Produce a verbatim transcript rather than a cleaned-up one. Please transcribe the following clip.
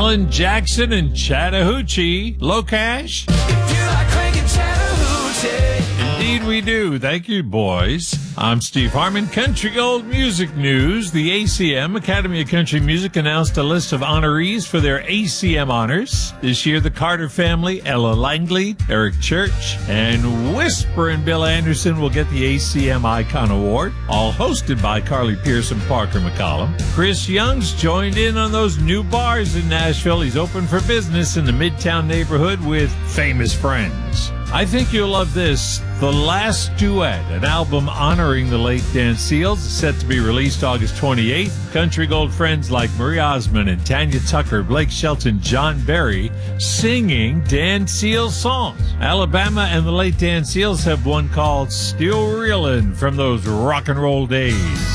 Alan Jackson and Chattahoochee. Locash? If you like cranking Chattahoochee. Indeed we do. Thank you, boys. I'm Steve Harmon. Country Gold Music News. The A C M, Academy of Country Music, announced a list of honorees for their A C M honors. This year, the Carter family, Ella Langley, Eric Church, and Whisperin' Bill Anderson will get the A C M Icon Award, all hosted by Carly Pierce and Parker McCollum. Chris Young's joined in on those new bars in Nashville. He's open for business in the Midtown neighborhood with famous friends. I think you'll love this. The Last Duet, an album honoring the late Dan Seals, is set to be released August twenty-eighth. Country Gold friends like Marie Osmond and Tanya Tucker, Blake Shelton, John Berry, singing Dan Seals songs. Alabama and the late Dan Seals have one called Still Reelin' from those rock and roll days.